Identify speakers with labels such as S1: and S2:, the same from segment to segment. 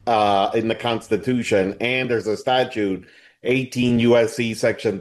S1: in the Constitution, and there's a statute, 18 USC Section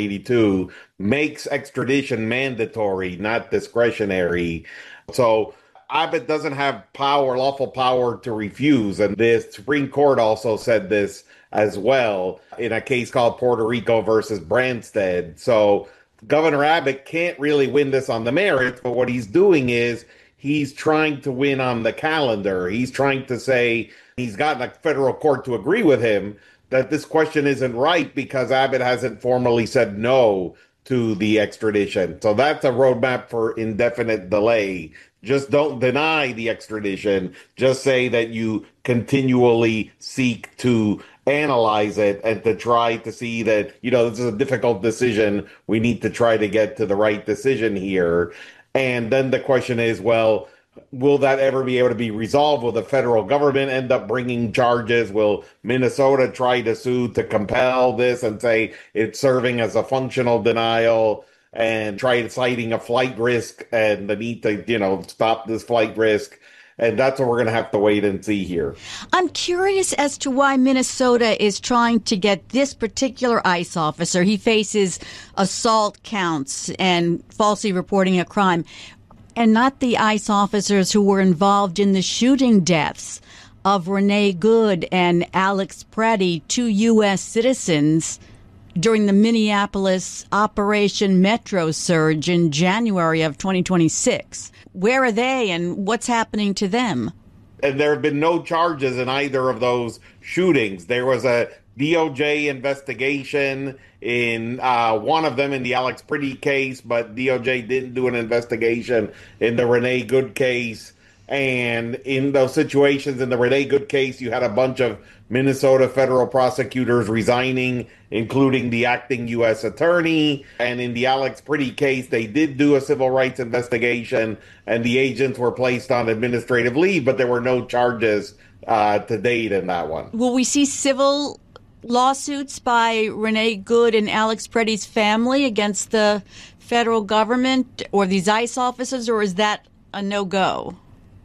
S1: 3182, makes extradition mandatory, not discretionary. So Abbott doesn't have power, lawful power to refuse. And the Supreme Court also said this as well in a case called Puerto Rico versus Branstad. So Governor Abbott can't really win this on the merits, but what he's doing is he's trying to win on the calendar. He's trying to say he's gotten a federal court to agree with him that this question isn't right because Abbott hasn't formally said no to the extradition. So that's a roadmap for indefinite delay. Just don't deny the extradition. Just say that you continually seek to analyze it and to try to see that, this is a difficult decision. We need to try to get to the right decision here. And then the question is, well, will that ever be able to be resolved? Will the federal government end up bringing charges? Will Minnesota try to sue to compel this and say it's serving as a functional denial and try citing a flight risk and the need to, stop this flight risk? And that's what we're going to have to wait and see here.
S2: I'm curious as to why Minnesota is trying to get this particular ICE officer. He faces assault counts and falsely reporting a crime, and not the ICE officers who were involved in the shooting deaths of Renee Good and Alex Preddy, two U.S. citizens, during the Minneapolis Operation Metro surge in January of 2026. Where are they and what's happening to them?
S1: And there have been no charges in either of those shootings. There was a DOJ investigation in one of them in the Alex Preddy case, but DOJ didn't do an investigation in the Renee Good case. And in those situations, in the Renee Good case, you had a bunch of Minnesota federal prosecutors resigning, including the acting U.S. attorney. And in the Alex Preddy case, they did do a civil rights investigation, and the agents were placed on administrative leave, but there were no charges to date in that one.
S2: Will we see civil lawsuits by Renee Good and Alex Preddy's family against the federal government or these ICE officers, or is that a no-go?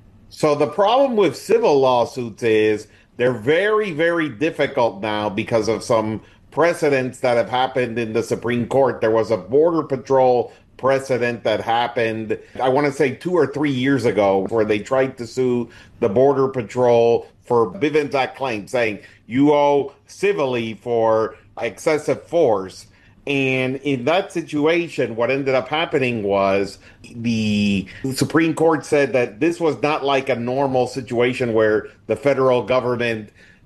S1: So the problem with civil lawsuits is they're very, very difficult now because of some precedents that have happened in the Supreme Court. There was a Border Patrol precedent that happened, I want to say 2 or 3 years ago, where they tried to sue the Border Patrol for Bivens Act claims, saying you owe civilly for excessive force. And in that situation, what ended up happening was the Supreme Court said that this was not like a normal situation where the federal government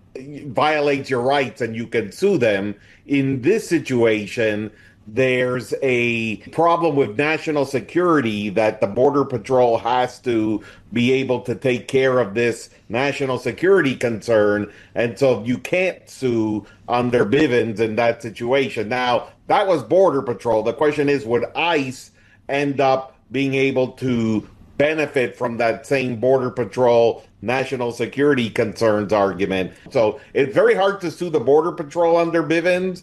S1: violates your rights and you can sue them. In this situation, there's a problem with national security that the Border Patrol has to be able to take care of this national security concern. And so you can't sue under Bivens in that situation. Now, that was Border Patrol. The question is, would ICE end up being able to benefit from that same Border Patrol national security concerns argument? So it's very hard to sue the Border Patrol under Bivens.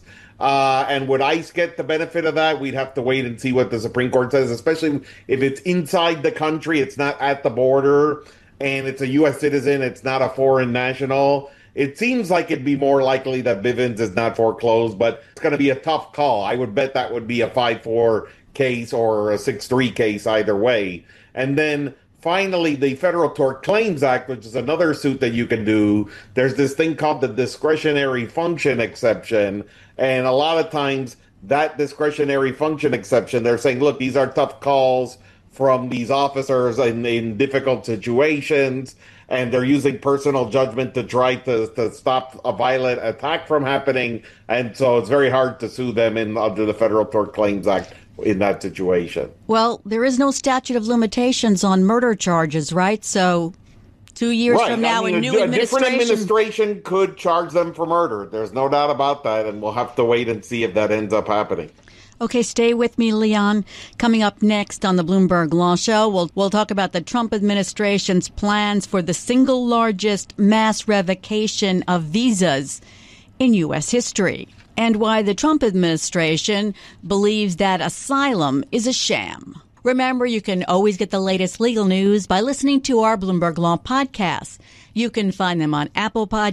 S1: And would ICE get the benefit of that? We'd have to wait and see what the Supreme Court says, especially if it's inside the country, it's not at the border, and it's a U.S. citizen, it's not a foreign national. It seems like it'd be more likely that Bivens is not foreclosed, but it's going to be a tough call. I would bet that would be a 5-4 case or a 6-3 case either way. And then finally, the Federal Tort Claims Act, which is another suit that you can do, there's this thing called the discretionary function exception. And a lot of times that discretionary function exception, they're saying, look, these are tough calls from these officers in difficult situations, and they're using personal judgment to try to stop a violent attack from happening. And so it's very hard to sue them under the Federal Tort Claims Act in that situation.
S2: Well, there is no statute of limitations on murder charges, right? So 2 years from now, a new
S1: different administration could charge them for murder. There's no doubt about that, and we'll have to wait and see if that ends up happening.
S2: Okay, stay with me, Leon. Coming up next on the Bloomberg Law Show, we'll talk about the Trump administration's plans for the single largest mass revocation of visas in U.S. history, and why the Trump administration believes that asylum is a sham. Remember, you can always get the latest legal news by listening to our Bloomberg Law podcasts. You can find them on Apple Podcasts,